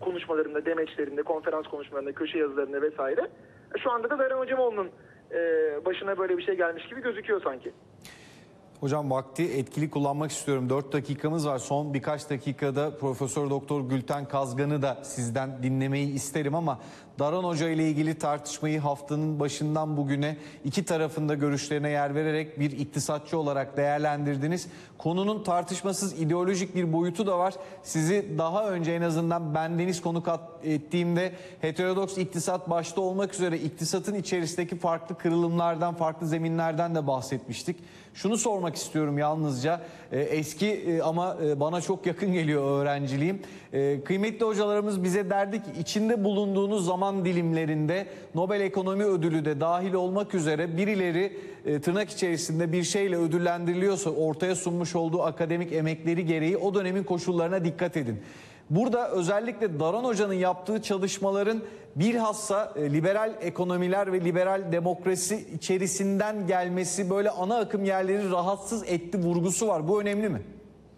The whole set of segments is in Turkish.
konuşmalarında, demeçlerinde, konferans konuşmalarında, köşe yazılarında vesaire. Şu anda da Daran Hocamoğlu'nun başına böyle bir şey gelmiş gibi gözüküyor sanki. Hocam vakti etkili kullanmak istiyorum. 4 dakikamız var. Son birkaç dakikada Profesör Doktor Gülten Kazgan'ı da sizden dinlemeyi isterim ama Daran Hoca ile ilgili tartışmayı haftanın başından bugüne iki tarafında görüşlerine yer vererek bir iktisatçı olarak değerlendirdiniz. Konunun tartışmasız ideolojik bir boyutu da var. Sizi daha önce en azından bendeniz konuk ettiğimde heterodoks iktisat başta olmak üzere iktisatın içerisindeki farklı kırılımlardan, farklı zeminlerden de bahsetmiştik. Şunu sormak istiyorum yalnızca, eski ama bana çok yakın geliyor öğrenciliğim. Kıymetli hocalarımız bize derdi ki içinde bulunduğunuz zaman dilimlerinde Nobel Ekonomi Ödülü de dahil olmak üzere birileri tırnak içerisinde bir şeyle ödüllendiriliyorsa ortaya sunmuş olduğu akademik emekleri gereği o dönemin koşullarına dikkat edin. Burada özellikle Daran Hoca'nın yaptığı çalışmaların bilhassa liberal ekonomiler ve liberal demokrasi içerisinden gelmesi böyle ana akım yerleri rahatsız etti vurgusu var. Bu önemli mi?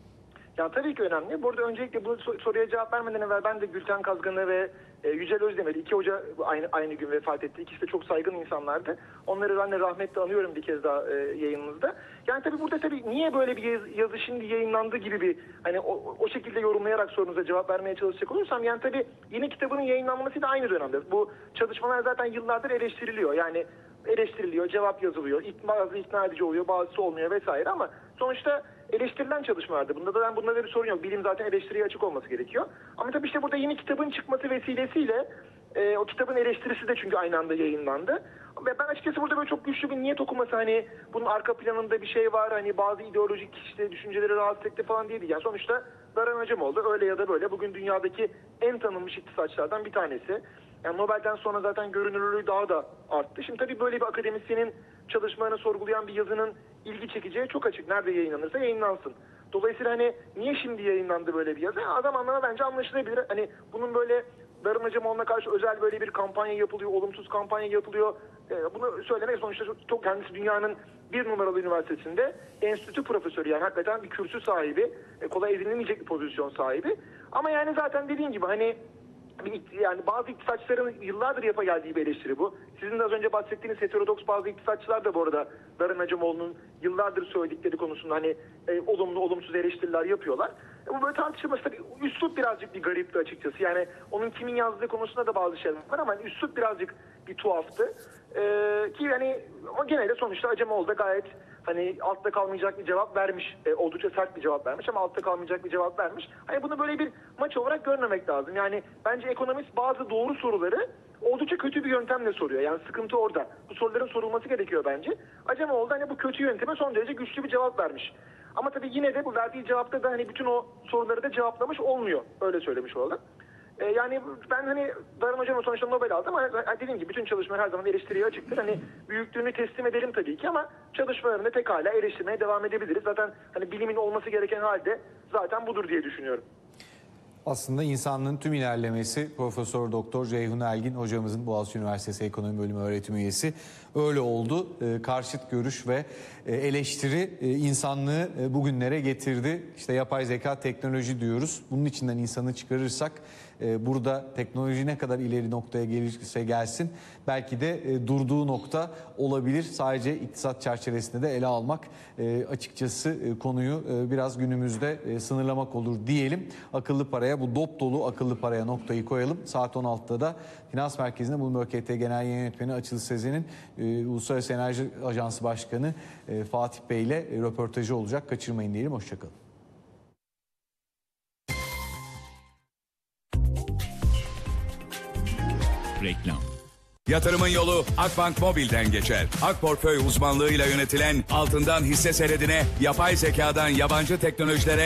Ya tabii ki önemli. Burada öncelikle bu soruya cevap vermeden evvel ben de Gülten Kazgan'ı ve Yücel Özdemir'i, iki hoca aynı gün vefat etti. İkisi de çok saygın insanlardı. Onları ben de rahmetle anıyorum bir kez daha yayınımızda. Yani tabii burada niye böyle bir yazı şimdi yayınlandı gibi bir hani o şekilde yorumlayarak sorunuza cevap vermeye çalışacak olursam yani tabii yeni kitabının yayınlanması da aynı dönemde. Bu çalışmalar zaten yıllardır eleştiriliyor. Yani eleştiriliyor, cevap yazılıyor. Bazı ikna edici oluyor, bazısı olmuyor vesaire ama sonuçta eleştirilen çalışmalardı. Bunda da bir sorun yok. Bilim zaten eleştiriye açık olması gerekiyor. Ama tabii işte burada yeni kitabın çıkması vesilesiyle o kitabın eleştirisi de çünkü aynı anda yayınlandı. Ve ben açıkçası burada böyle çok güçlü bir niyet okuması hani bunun arka planında bir şey var hani bazı ideolojik işte düşünceleri rahatsız etti falan diye değil. Yani sonuçta Daran Hocamoğlu öyle ya da böyle bugün dünyadaki en tanınmış iktisatçılardan bir tanesi. Yani Nobel'den sonra zaten görünürlüğü daha da arttı. Şimdi tabii böyle bir akademisyenin çalışmalarını sorgulayan bir yazının ilgi çekeceği çok açık. Nerede yayınlanırsa yayınlansın. Dolayısıyla hani niye şimdi yayınlandı böyle bir yazı? Adam anlamına bence anlaşılabilir. Hani bunun böyle Daran Hocamoğlu'na karşı özel böyle bir kampanya yapılıyor, olumsuz kampanya yapılıyor. Bunu söylemek sonuçta çok kendisi dünyanın bir numaralı üniversitesinde enstitü profesörü yani hakikaten bir kürsü sahibi, kolay edinilemeyecek bir pozisyon sahibi. Ama yani zaten dediğim gibi hani yani bazı iktisatçıların yıllardır yapa geldiği bir eleştiri bu. Sizin de az önce bahsettiğiniz heterodoks bazı iktisatçılar da bu arada Daran Hocamoğlu'nun yıllardır söyledikleri konusunda hani olumlu olumsuz eleştiriler yapıyorlar. Bu böyle tartışılması tabii üslup birazcık bir garipti açıkçası. Yani onun kimin yazdığı konusunda da bazı şeyler var ama üslup birazcık bir tuhaftı. Ki yani o genelde sonuçta Hocamoğlu da gayet hani altta kalmayacak bir cevap vermiş. Oldukça sert bir cevap vermiş ama altta kalmayacak bir cevap vermiş. Hani bunu böyle bir maç olarak görmemek lazım. Yani bence ekonomist bazı doğru soruları oldukça kötü bir yöntemle soruyor. Yani sıkıntı orada. Bu soruların sorulması gerekiyor bence. Hocamoğlu da hani bu kötü yönteme son derece güçlü bir cevap vermiş. Ama tabii yine de bu verdiği cevapta da hani bütün o soruları da cevaplamış olmuyor. Öyle söylemiş olalım. Yani ben hani Daran Hocam sonuçta Nobel aldı ama dediğim gibi bütün çalışmalar her zaman eleştiriye açıktır. Hani büyüklüğünü teslim edelim tabii ki ama çalışmalarını pekala eleştirmeye devam edebiliriz. Zaten hani bilimin olması gereken halde zaten budur diye düşünüyorum. Aslında insanlığın tüm ilerlemesi Profesör Doktor Ceyhun Elgin hocamızın Boğaziçi Üniversitesi Ekonomi Bölümü öğretim üyesi öyle oldu. Karşıt görüş ve eleştiri insanlığı bugünlere getirdi. İşte yapay zeka, teknoloji diyoruz. Bunun içinden insanı çıkarırsak burada teknoloji ne kadar ileri noktaya gelirse gelsin belki de durduğu nokta olabilir. Sadece iktisat çerçevesinde de ele almak açıkçası konuyu biraz günümüzde sınırlamak olur diyelim. Akıllı paraya, bu dop dolu akıllı paraya noktayı koyalım. Saat 16'da da Finans Merkezi'nde Bloomberg KT Genel Yayın Yönetmeni Açıl Sezen'in Uluslararası Enerji Ajansı Başkanı Fatih Bey ile röportajı olacak. Kaçırmayın diyelim. Hoşçakalın. Reklam. Yatırımın yolu Akbank Mobil'den geçer. Akportföy uzmanlığıyla yönetilen altından hisse senedine, yapay zekadan yabancı teknolojilere